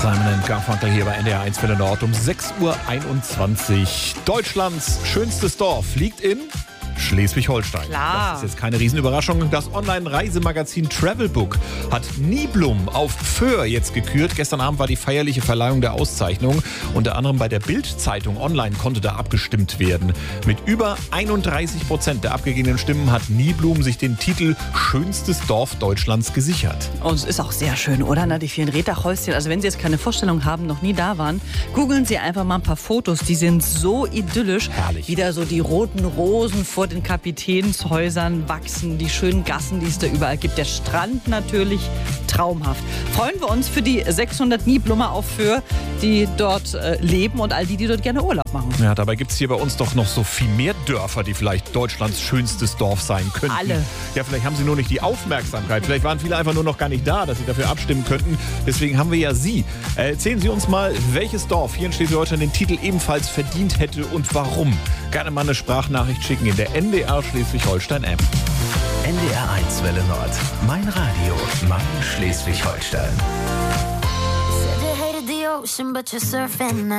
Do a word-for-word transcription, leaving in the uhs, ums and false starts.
Simon and Garfunkel hier bei N D R eins Welle Nord um sechs Uhr einundzwanzig. Deutschlands schönstes Dorf liegt in Schleswig-Holstein. Klar. Das ist jetzt keine Riesenüberraschung. Das Online-Reisemagazin Travelbook hat Niblum auf Föhr jetzt gekürt. Gestern Abend war die feierliche Verleihung der Auszeichnung. Unter anderem bei der Bild-Zeitung online konnte da abgestimmt werden. Mit über einunddreißig Prozent der abgegebenen Stimmen hat Niblum sich den Titel Schönstes Dorf Deutschlands gesichert. Und es ist auch sehr schön, oder? Na, die vielen Reddachhäuschen. Also wenn Sie jetzt keine Vorstellung haben, noch nie da waren, googeln Sie einfach mal ein paar Fotos. Die sind so idyllisch. Herrlich. Wieder so die roten Rosen vor den Kapitänshäusern wachsen, die schönen Gassen, die es da überall gibt. Der Strand natürlich traumhaft. Freuen wir uns für die sechshundert Niblumer auf Föhr, die dort äh, leben und all die, die dort gerne Urlaub machen. Ja, dabei gibt es hier bei uns doch noch so viel mehr Dörfer, die vielleicht Deutschlands schönstes Dorf sein könnten. Alle. Ja, vielleicht haben sie nur nicht die Aufmerksamkeit. Vielleicht waren viele einfach nur noch gar nicht da, dass sie dafür abstimmen könnten. Deswegen haben wir ja Sie. Erzählen Sie uns mal, welches Dorf hier in Schleswig-Holstein den Titel ebenfalls verdient hätte und warum. Gerne mal eine Sprachnachricht schicken in der N D R Schleswig-Holstein-App. N D R eins Welle Nord. Mein Radio, mein Schleswig-Holstein. Said you hated the ocean, but you're surfing now.